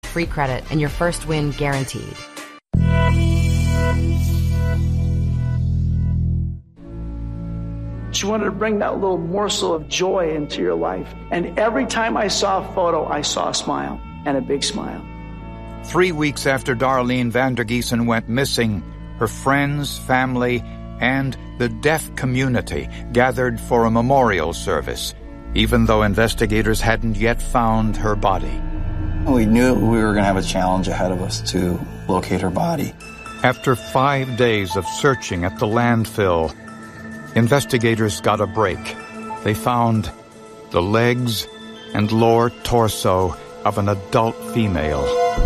free credit and your first win guaranteed. She wanted to bring that little morsel of joy into your life. And every time I saw a photo, I saw a smile, and a big smile. 3 weeks after Darlene Vandergiesen went missing, her friends, family, and the deaf community gathered for a memorial service, even though investigators hadn't yet found her body. We knew we were going to have a challenge ahead of us to locate her body. After 5 days of searching at the landfill, investigators got a break. They found the legs and lower torso of an adult female.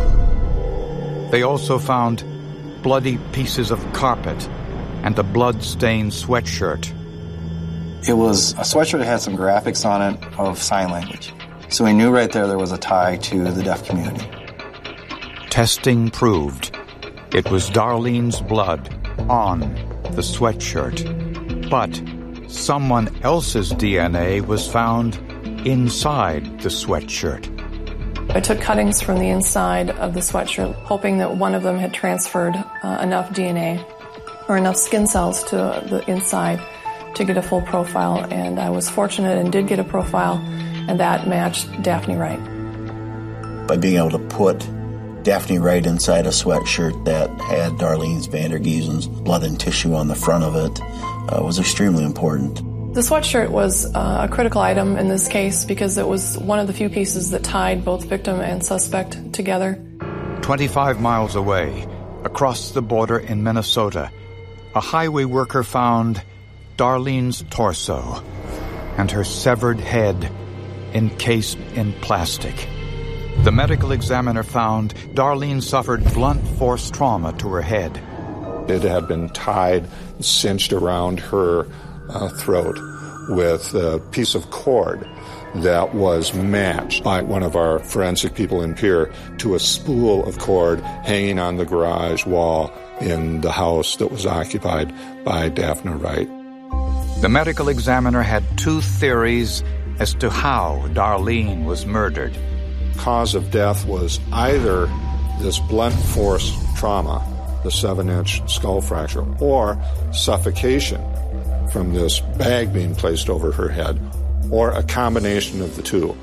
They also found bloody pieces of carpet and a blood-stained sweatshirt. It was a sweatshirt that had some graphics on it of sign language. So we knew right there was a tie to the deaf community. Testing proved it was Darlene's blood on the sweatshirt. But someone else's DNA was found inside the sweatshirt. I took cuttings from the inside of the sweatshirt, hoping that one of them had transferred enough DNA or enough skin cells to the inside to get a full profile. And I was fortunate and did get a profile, and that matched Daphne Wright. By being able to put Daphne Wright inside a sweatshirt that had Darlene Vandergiesen's blood and tissue on the front of it was extremely important. The sweatshirt was a critical item in this case because it was one of the few pieces that tied both victim and suspect together. 25 miles away, across the border in Minnesota, a highway worker found Darlene's torso and her severed head encased in plastic. The medical examiner found Darlene suffered blunt force trauma to her head. It had been tied, cinched around her throat with a piece of cord that was matched by one of our forensic people in Pierre to a spool of cord hanging on the garage wall in the house that was occupied by Daphne Wright. The medical examiner had 2 theories as to how Darlene was murdered. Cause of death was either this blunt force trauma, the 7-inch skull fracture, or suffocation from this bag being placed over her head, or a combination of the two.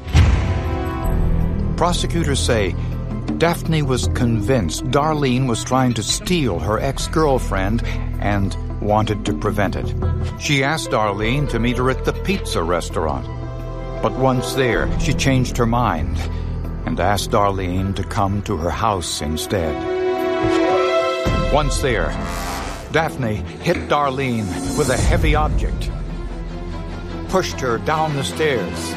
Prosecutors say Daphne was convinced Darlene was trying to steal her ex-girlfriend and wanted to prevent it. She asked Darlene to meet her at the pizza restaurant. But once there, she changed her mind and asked Darlene to come to her house instead. Once there, Daphne hit Darlene with a heavy object, pushed her down the stairs,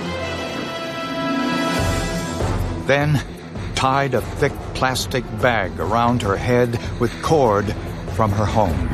then tied a thick plastic bag around her head with cord from her home.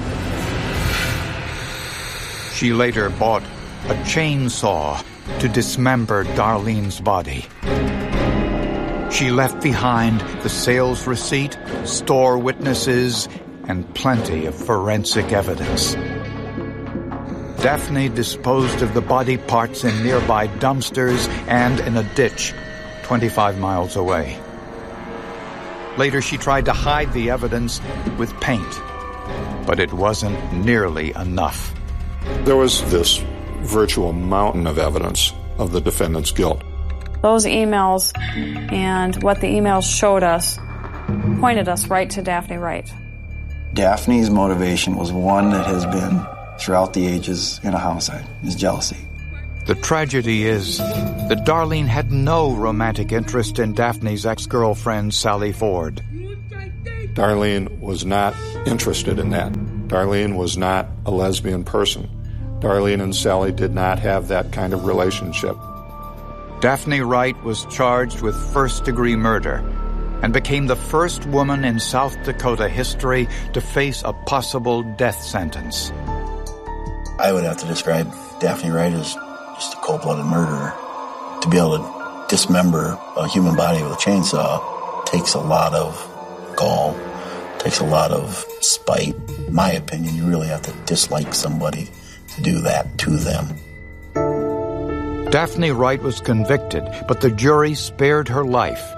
She later bought a chainsaw to dismember Darlene's body. She left behind the sales receipt, store witnesses, and plenty of forensic evidence. Daphne disposed of the body parts in nearby dumpsters and in a ditch 25 miles away. Later, she tried to hide the evidence with paint, but it wasn't nearly enough. There was this virtual mountain of evidence of the defendant's guilt. Those emails and what the emails showed us pointed us right to Daphne Wright. Daphne's motivation was one that has been throughout the ages in a homicide, is jealousy. The tragedy is that Darlene had no romantic interest in Daphne's ex-girlfriend, Sally Ford. Darlene was not interested in that. Darlene was not a lesbian person. Darlene and Sally did not have that kind of relationship. Daphne Wright was charged with first-degree murder and became the first woman in South Dakota history to face a possible death sentence. I would have to describe Daphne Wright as just a cold-blooded murderer. To be able to dismember a human body with a chainsaw takes a lot of gall, takes a lot of spite. In my opinion, you really have to dislike somebody to do that to them. Daphne Wright was convicted, but the jury spared her life.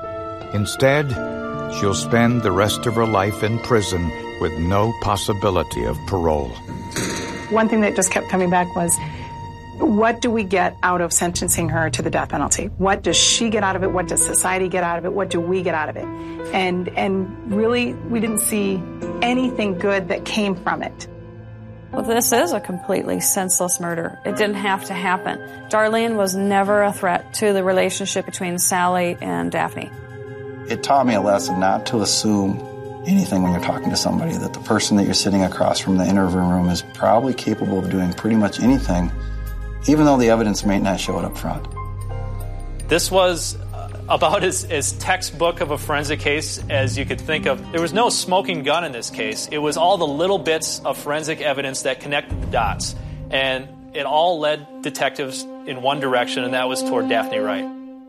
Instead, she'll spend the rest of her life in prison with no possibility of parole. One thing that just kept coming back was, what do we get out of sentencing her to the death penalty? What does she get out of it? What does society get out of it? What do we get out of it? And really, we didn't see anything good that came from it. Well, this is a completely senseless murder. It didn't have to happen. Darlene was never a threat to the relationship between Sally and Daphne. It taught me a lesson not to assume anything when you're talking to somebody, that the person that you're sitting across from the interview room is probably capable of doing pretty much anything, even though the evidence may not show it up front. This was about as textbook of a forensic case as you could think of. There was no smoking gun in this case. It was all the little bits of forensic evidence that connected the dots. And it all led detectives in one direction, and that was toward Daphne Wright.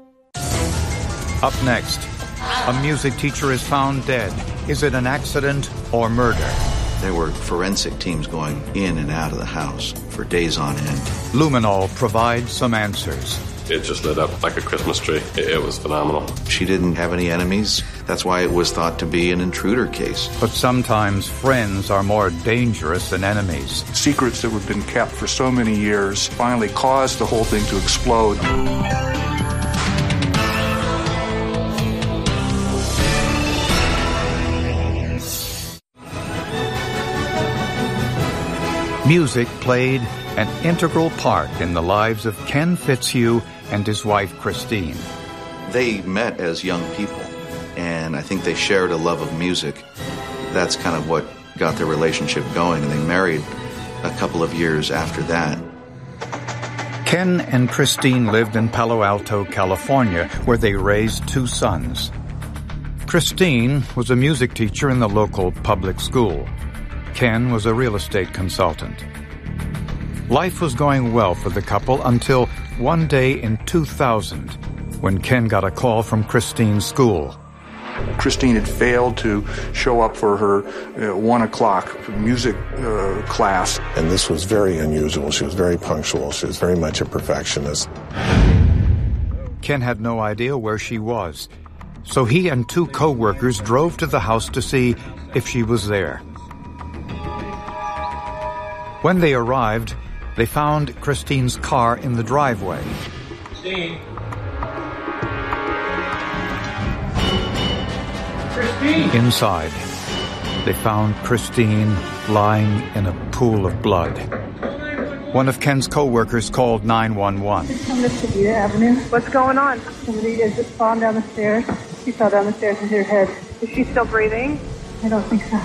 Up next, a music teacher is found dead. Is it an accident or murder? There were forensic teams going in and out of the house for days on end. Luminol provides some answers. It just lit up like a Christmas tree. It was phenomenal. She didn't have any enemies. That's why it was thought to be an intruder case. But sometimes friends are more dangerous than enemies. Secrets that have been kept for so many years finally caused the whole thing to explode. Music played an integral part in the lives of Ken Fitzhugh and his wife, Christine. They met as young people, and I think they shared a love of music. That's kind of what got their relationship going, and they married a couple of years after that. Ken and Christine lived in Palo Alto, California, where they raised 2 sons. Christine was a music teacher in the local public school. Ken was a real estate consultant. Life was going well for the couple until one day in 2000, when Ken got a call from Christine's school. Christine had failed to show up for her 1 o'clock music class. And this was very unusual. She was very punctual. She was very much a perfectionist. Ken had no idea where she was, so he and 2 co-workers drove to the house to see if she was there. When they arrived, they found Christine's car in the driveway. Christine. Inside, they found Christine lying in a pool of blood. One of Ken's co-workers called 911. Come to Severe Avenue. What's going on? Somebody has just fallen down the stairs. She fell down the stairs and hit her head. Is she still breathing? I don't think so.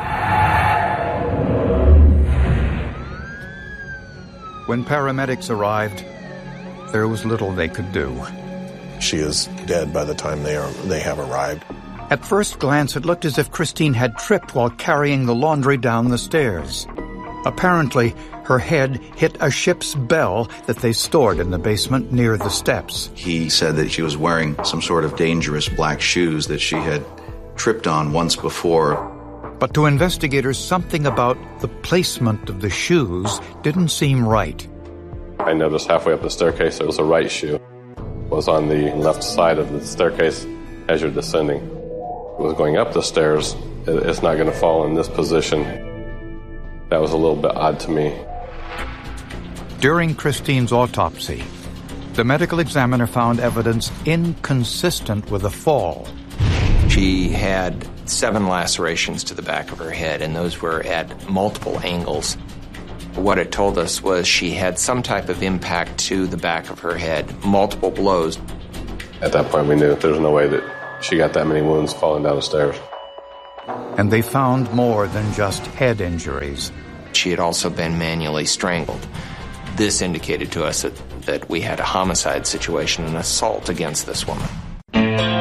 When paramedics arrived, there was little they could do. She is dead by the time they have arrived. At first glance, it looked as if Christine had tripped while carrying the laundry down the stairs. Apparently, her head hit a ship's bell that they stored in the basement near the steps. He said that she was wearing some sort of dangerous black shoes that she had tripped on once before. But to investigators, something about the placement of the shoes didn't seem right. I noticed halfway up the staircase there was a right shoe. It was on the left side of the staircase as you're descending. It was going up the stairs. It's not going to fall in this position. That was a little bit odd to me. During Christine's autopsy, the medical examiner found evidence inconsistent with a fall. She had 7 lacerations to the back of her head, and those were at multiple angles. What it told us was she had some type of impact to the back of her head, multiple blows. At that point, we knew there was no way that she got that many wounds falling down the stairs. And they found more than just head injuries. She had also been manually strangled. This indicated to us that we had a homicide situation, an assault against this woman.